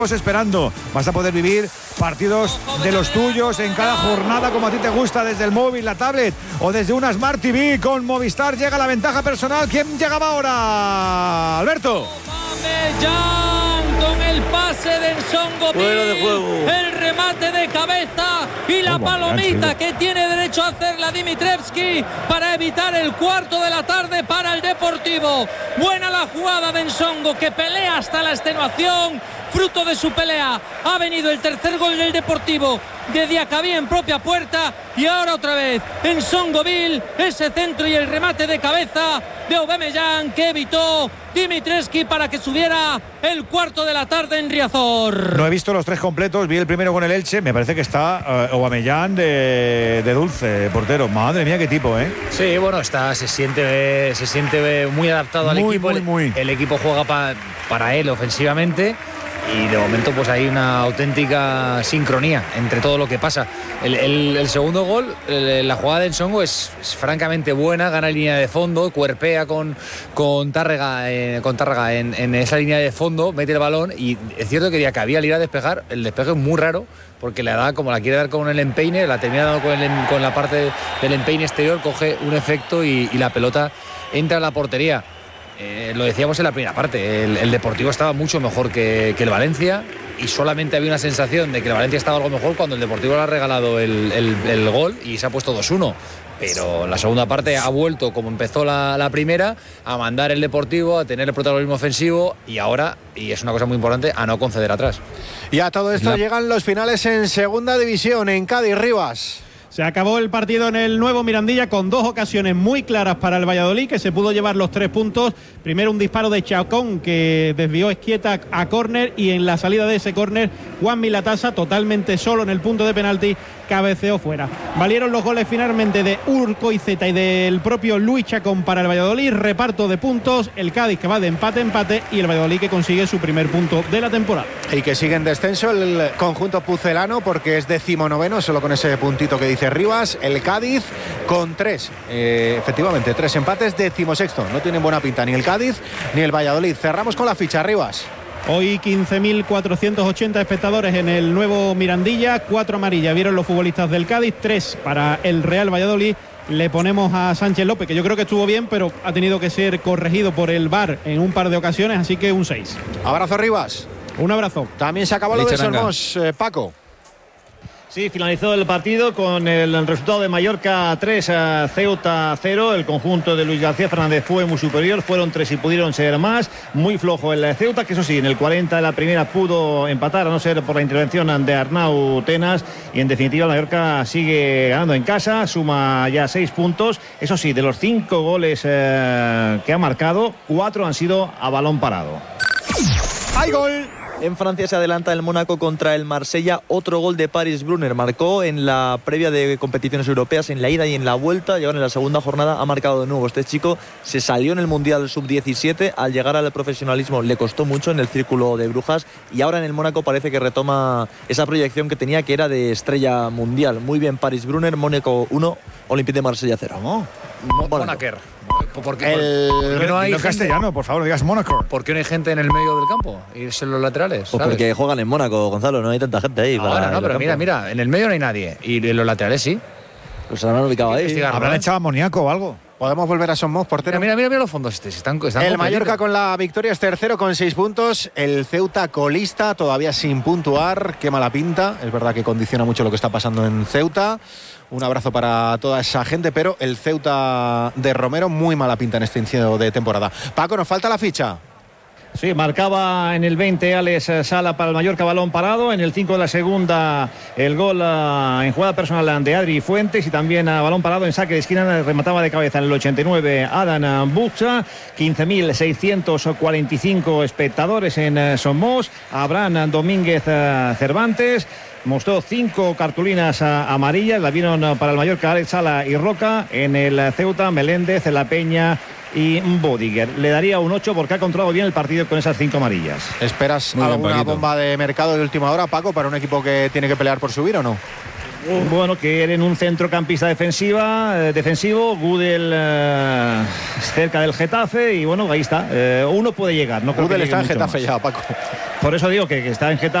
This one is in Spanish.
esperando. Vas a poder vivir partidos de los tuyos en cada jornada como a ti te gusta, desde el móvil, la tablet o desde una Smart TV. Con Movistar llega la ventaja personal. ¿Quién llegaba ahora? Alberto. Con el pase de Nsongo, fuera de juego, el remate de cabeza y la palomita que tiene derecho a hacerla Dimitrievski para evitar el cuarto de la tarde para el Deportivo. Buena la jugada de Nsongo, que pelea hasta la extenuación. Fruto de su pelea ha venido el tercer gol del Deportivo de Diacabí en propia puerta, y ahora otra vez en Songoville, ese centro y el remate de cabeza de Aubameyang que evitó Dimitrievski para que subiera el cuarto de la tarde en Riazor. No he visto los tres completos, vi el primero con el Elche, me parece que está Aubameyang de dulce, portero. Madre mía, qué tipo, ¿eh? Sí, bueno, se siente muy adaptado al equipo. El equipo juega para él ofensivamente. Y de momento pues hay una auténtica sincronía entre todo lo que pasa. El segundo gol, la jugada de Nsongo es francamente buena, gana línea de fondo, cuerpea con Tárrega en esa línea de fondo, mete el balón, y es cierto que Diacabí al ir a despejar, el despeje es muy raro, porque la da como la quiere dar con el empeine, la termina dando con la parte del empeine exterior, coge un efecto y la pelota entra a la portería. Lo decíamos en la primera parte, el Deportivo estaba mucho mejor que el Valencia, y solamente había una sensación de que el Valencia estaba algo mejor cuando el Deportivo le ha regalado el gol y se ha puesto 2-1. Pero la segunda parte ha vuelto, como empezó la primera, a mandar el Deportivo, a tener el protagonismo ofensivo, y ahora, y es una cosa muy importante, a no conceder atrás. Y a todo esto llegan los finales en segunda división, en Cádiz. Rivas. Se acabó el partido en el nuevo Mirandilla con dos ocasiones muy claras para el Valladolid, que se pudo llevar los 3 puntos. Primero un disparo de Chacón que desvió Esquieta a córner, y en la salida de ese córner Juan Milatasa, totalmente solo en el punto de penalti, cabeceó fuera. Valieron los goles finalmente de Urcoizeta y del propio Luis Chacón para el Valladolid. Reparto de puntos, el Cádiz que va de empate a empate, y el Valladolid que consigue su primer punto de la temporada. Y que sigue en descenso el conjunto pucelano, porque es 19º, solo con ese puntito que dice Rivas. El Cádiz con 3, efectivamente 3 empates, 16º. No tienen buena pinta ni el Cádiz ni el Valladolid. Cerramos con la ficha, Rivas. Hoy 15.480 espectadores en el nuevo Mirandilla, 4 amarillas vieron los futbolistas del Cádiz, 3 para el Real Valladolid. Le ponemos a Sánchez López, que yo creo que estuvo bien, pero ha tenido que ser corregido por el VAR en un par de ocasiones, así que un 6. Abrazo, Rivas. Un abrazo. También se acabó lo de Sormos, Paco. Sí, finalizó el partido con el resultado de Mallorca 3 a Ceuta 0. El conjunto de Luis García Fernández fue muy superior, fueron 3 y pudieron ser más. Muy flojo el Ceuta, que eso sí, en el 40 de la primera pudo empatar, a no ser por la intervención de Arnau Tenas. Y en definitiva, Mallorca sigue ganando en casa, suma ya 6 puntos. Eso sí, de los 5 goles que ha marcado, 4 han sido a balón parado. ¡Hay gol! En Francia se adelanta el Mónaco contra el Marsella. Otro gol de Paris Brunner. Marcó en la previa de competiciones europeas, en la ida y en la vuelta. Y ahora en la segunda jornada ha marcado de nuevo. Este chico se salió en el Mundial Sub-17. Al llegar al profesionalismo le costó mucho en el Círculo de Brujas. Y ahora en el Mónaco parece que retoma esa proyección que tenía, que era de estrella mundial. Muy bien Paris Brunner. Mónaco 1, Olympique de Marsella 0. ¿Cómo? Mónaco. ¿Por qué no hay castellano, por favor, digas Mónaco? ¿Por qué no hay gente en el medio del campo? Irse en los laterales, pues porque juegan en Mónaco, Gonzalo, no hay tanta gente ahí. No, pero mira, en el medio no hay nadie, y en los laterales sí. Pues habrán ubicado ahí. Habrán echado amoníaco o algo. Podemos volver a Somos, portero. Mira los fondos están el Mallorca con la victoria es tercero con 6 puntos. El Ceuta colista, todavía sin puntuar. Qué mala pinta. Es verdad que condiciona mucho lo que está pasando en Ceuta. Un abrazo para toda esa gente, pero el Ceuta de Romero, muy mala pinta en este inicio de temporada. Paco, nos falta la ficha. Sí, marcaba en el 20 Alex Sala para el Mallorca, balón parado. En el 5 de la segunda, el gol en jugada personal de Adri Fuentes, y también a balón parado en saque de esquina, remataba de cabeza en el 89 Adam Buxa. 15.645 espectadores en Somos. Abraham Domínguez Cervantes mostró 5 cartulinas amarillas. La vieron para el Mallorca Alex Sala y Roca. En el Ceuta, Meléndez, La Peña y Bodiger. Le daría un 8 porque ha controlado bien el partido con esas 5 amarillas. ¿Esperas alguna bomba de mercado de última hora, Paco, para un equipo que tiene que pelear por subir o no? Bueno, quieren un centrocampista defensivo, Gudel cerca del Getafe, y bueno, ahí está. Uno puede llegar. No creo Gudel que está en mucho Getafe más. ya, Paco. Por eso digo que está en Getafe.